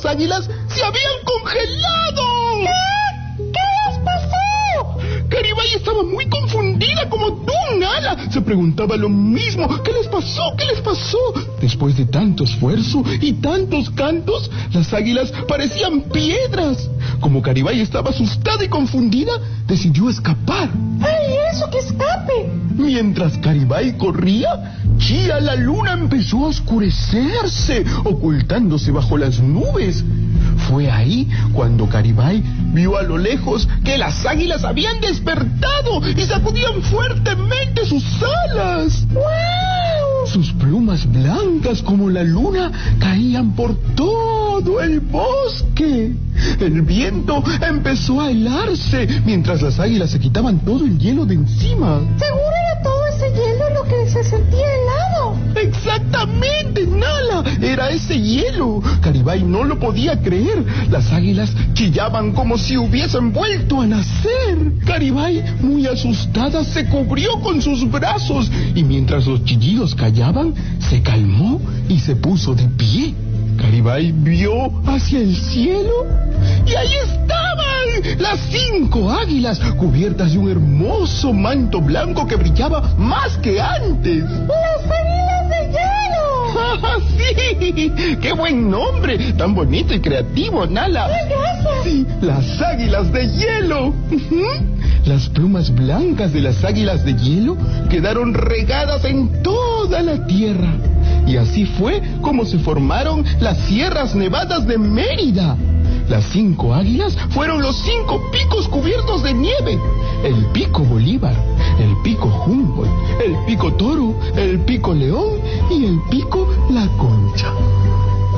águilas se habían congelado. ¿Qué les pasó? Caribay estaba muy confundida como tú, Nala. Se preguntaba lo mismo. ¿Qué les pasó? ¿Qué les pasó? Después de tanto esfuerzo y tantos cantos, las águilas parecían piedras. Como Caribay estaba asustada y confundida, decidió escapar. ¡Ay, eso, que escape! Mientras Caribay corría, Chía la luna empezó a oscurecerse, ocultándose bajo las nubes. Fue ahí cuando Caribay vio a lo lejos que las águilas habían despertado y sacudían fuertemente sus alas. ¡Wow! Sus plumas blancas como la luna caían por todo el bosque. El viento empezó a helarse mientras las águilas se quitaban todo el hielo de encima. Seguro era todo ese hielo lo que se sentía helado. Exactamente, Nala, era ese hielo. Caribay no lo podía creer. Las águilas chillaban como si hubiesen vuelto a nacer. Caribay, muy asustada, se cubrió con sus brazos y mientras los chillidos callaban, se calmó y se puso de pie. Caribay vio hacia el cielo y ahí estaban las 5 águilas cubiertas de un hermoso manto blanco que brillaba más que antes. ¡Las águilas de hielo! ¡Ah, sí! ¡Qué buen nombre! Tan bonito y creativo, Nala. ¡Ay, gracias! Sí, las águilas de hielo. Las plumas blancas de las águilas de hielo quedaron regadas en toda la tierra. Y así fue como se formaron las Sierras Nevadas de Mérida. Las 5 águilas fueron los 5 picos cubiertos de nieve. El pico Bolívar, el pico Humboldt, el pico Toro, el pico León y el pico La Concha.